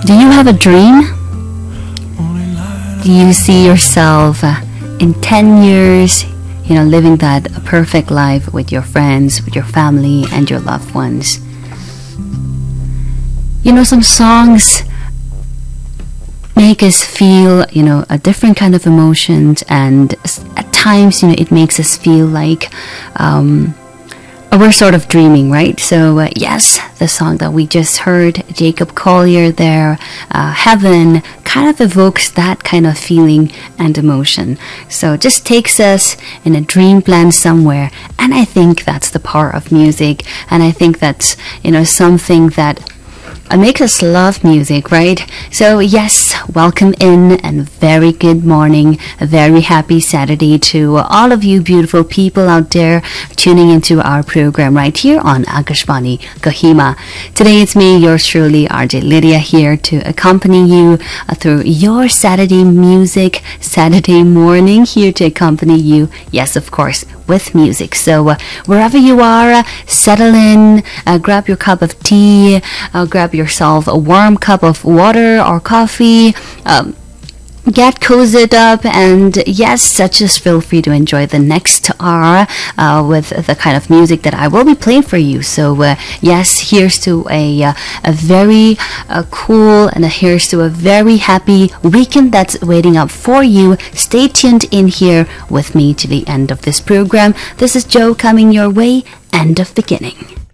Do you have a dream? Do you see yourself in 10 years, living that perfect life with your friends, with your family, and your loved ones? Some songs make us feel, a different kind of emotions, and at times, it makes us feel like we're sort of dreaming, right? So yes, the song that we just heard, Jacob Collier there, Heaven, kind of evokes that kind of feeling and emotion. So it just takes us in a dreamland somewhere, and I think that's the power of music, and I think that's, something that makes us love music, right? So yes, welcome in and very good morning, a very happy Saturday to all of you beautiful people out there tuning into our program right here on Akashvani Kohima. Today it's me, yours truly, RJ Lydia, here to accompany you through your Saturday music, Saturday morning, here to accompany you, yes, of course, with music. So wherever you are, settle in, grab your cup of tea, grab yourself a warm cup of water or coffee, get cozied up, and yes, just feel free to enjoy the next hour with the kind of music that I will be playing for you. So yes, here's to a very cool, and here's to a very happy weekend that's waiting up for you. Stay tuned in here with me to the end of this program. This is Joe coming your way, end of beginning.